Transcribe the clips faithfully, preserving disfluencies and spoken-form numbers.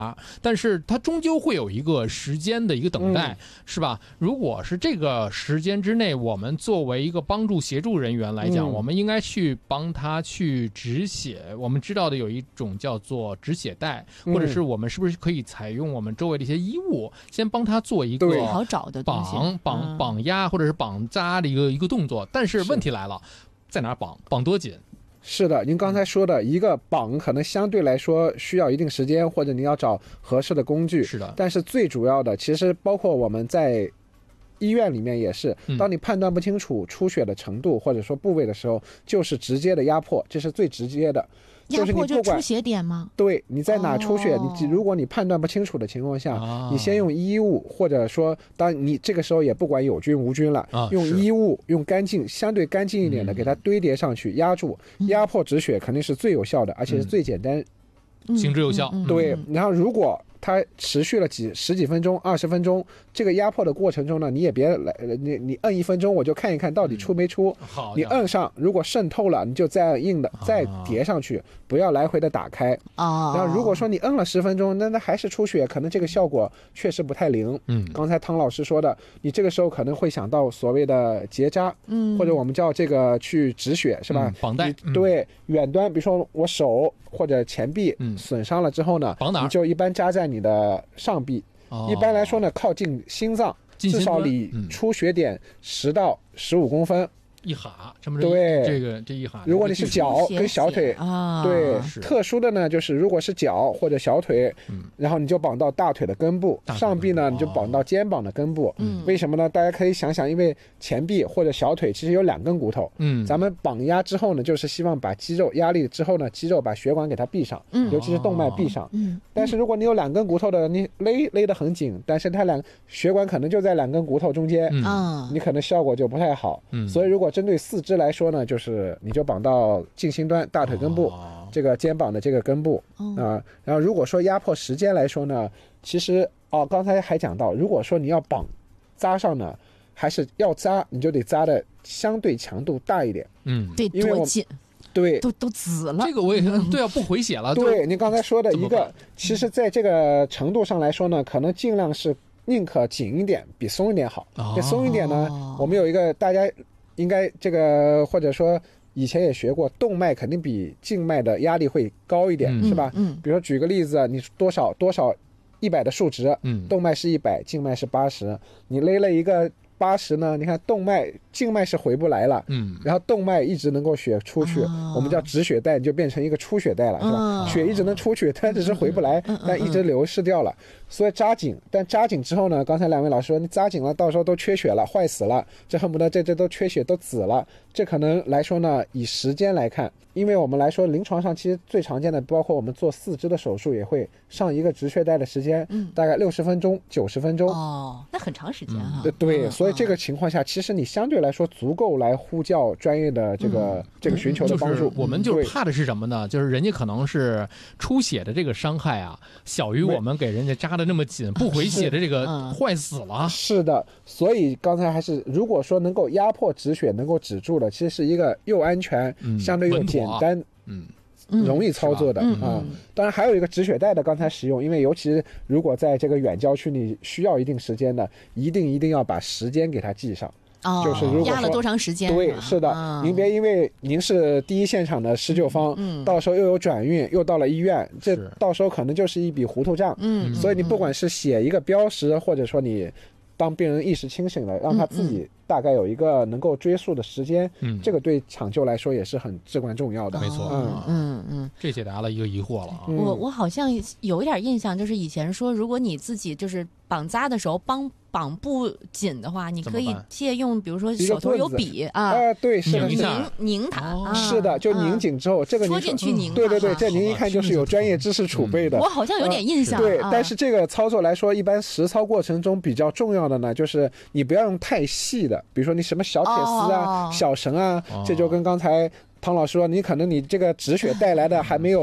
但是它终究会有一个时间的一个等待、嗯、是吧？如果是这个时间之内，我们作为一个帮助协助人员来讲、嗯、我们应该去帮他去止血。我们知道的有一种叫做止血带、嗯、或者是我们是不是可以采用我们周围的一些衣物先帮他做一个好找的绑绑绑压或者是绑扎的一个一个动作。但是问题来了，在哪绑？绑多紧？ 是的，您刚才说的一个绑可能相对来说需要一定时间，或者你要找合适的工具。 是的， 但是最主要的，其实包括我们在医院里面也是，当你判断不清楚出血的程度或者说部位的时候，就是直接的压迫，这是最直接的。 压迫就出血点吗？ 对，你在哪出血、哦、你如果你判断不清楚的情况下、哦、你先用衣物，或者说当你这个时候也不管有菌无菌了、哦、用衣物用干净相对干净一点的给它堆叠上去、嗯、压住，压迫止血肯定是最有效的、嗯、而且是最简单、 嗯、行之有效、 嗯、对。然后如果它持续了几十几分钟二十分钟，这个压迫的过程中呢，你也别来你你摁一分钟我就看一看到底出没出、嗯、好，你摁上如果渗透了你就再硬的、啊、再叠上去，不要来回的打开啊。然后如果说你摁了十分钟那那还是出血，可能这个效果确实不太灵。嗯，刚才汤老师说的，你这个时候可能会想到所谓的结扎，嗯，或者我们叫这个去止血是吧、嗯、 绑带、 嗯、对，远端比如说我手或者前臂损伤了之后呢、嗯、你就一般扎在你的上臂、哦、一般来说呢靠近心脏，至少离出血点十到十五公分一哈，这么对这个这一哈。 如果你是脚跟小腿啊，对，特殊的呢就是如果是脚或者小腿、嗯、然后你就绑到大腿的根部，上臂呢你就绑到肩膀的根部、嗯、为什么呢？大家可以想想，因为前臂或者小腿其实有两根骨头，嗯，咱们绑压之后呢就是希望把肌肉压力之后呢肌肉把血管给它闭上、嗯、尤其是动脉闭上、嗯、但是如果你有两根骨头的，你勒勒得很紧，但是它两血管可能就在两根骨头中间，嗯，你可能效果就不太好，嗯，所以如果针对四肢来说呢，就是你就绑到近心端大腿根部、哦、这个肩膀的这个根部啊、哦呃。然后如果说压迫时间来说呢，其实哦刚才还讲到，如果说你要绑扎上呢，还是要扎你就得扎的相对强度大一点， 嗯，对，多紧， 对， 都都紫了， 这个我也对啊，不回血了。 对，您刚才说的一个，其实在这个程度上来说呢，可能尽量是宁可紧一点比松一点好。哦、松一点呢，我们有一个大家应该这个或者说以前也学过，动脉肯定比静脉的压力会高一点、嗯、是吧？嗯，比如说举个例子，你多少多少一百的数值，嗯，动脉是一百，静脉是八十，你勒了一个八十呢，你看动脉静脉是回不来了，嗯，然后动脉一直能够血出去、哦、我们叫止血带，就变成一个出血带了、哦、是吧？血一直能出去，它只是回不来、嗯、但一直流失掉了、嗯、所以扎紧，但扎紧之后呢，刚才两位老师说你扎紧了到时候都缺血了，坏死了，这恨不得这这都缺血都紫了，这可能来说呢，以时间来看，因为我们来说临床上其实最常见的包括我们做四肢的手术也会上一个止血带的时间、嗯、大概六十分钟九十分钟， 哦，那很长时间啊、 嗯、对，所以这个情况下其实你相对来说足够来呼叫专业的这个、嗯、这个寻求的帮助、 就是、我们就是怕的是什么呢？就是人家可能是出血的这个伤害啊小于我们给人家扎的那么紧不回血的这个坏死了。 是的，所以刚才还是如果说能够压迫止血能够止住的，其实是一个又安全、嗯、相对又简单嗯容易操作的、嗯、啊、嗯。当然还有一个止血带的刚才使用，因为尤其如果在这个远郊区你需要一定时间的，一定一定要把时间给它记上。哦，就是如果压了多长时间？ 对，是的、哦，您别因为您是第一现场的施救方，嗯，到时候又有转运，又到了医院，这到时候可能就是一笔糊涂账。嗯，所以你不管是写一个标识，或者说你当病人意识清醒了，让他自己大概有一个能够追溯的时间，嗯，这个对抢救来说也是很至关重要的。 没错， 嗯嗯嗯， 这解答了一个疑惑了啊。 我我好像有一点印象，就是以前说，如果你自己就是绑扎的时候帮绑不紧的话，你可以借用，比如说手头有笔啊， 啊，对，是的， 拧拧它、哦， 是的，就拧紧之后，啊、这个戳进去拧、嗯， 对对对，这您一看就是有专业知识储备的。 我好像有点印象。 呃、对、啊，但是这个操作来说，一般实操过程中比较重要的呢，就是你不要用太细的，比如说你什么小铁丝啊、哦、小绳啊，哦、这就跟刚才汤老师说，你可能你这个止血带来的还没有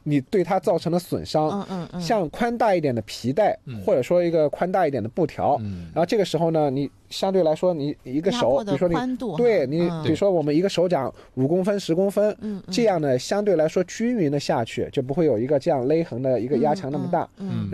你对它造成的损伤。 嗯嗯嗯， 像宽大一点的皮带， 嗯、 或者说一个宽大一点的布条， 嗯、 然后这个时候呢，你相对来说你一个手，比如说你对你、嗯，比如说我们一个手掌五公分、十公分， 嗯， 这样呢相对来说均匀的下去，就不会有一个这样勒痕的一个压强那么大。 嗯，嗯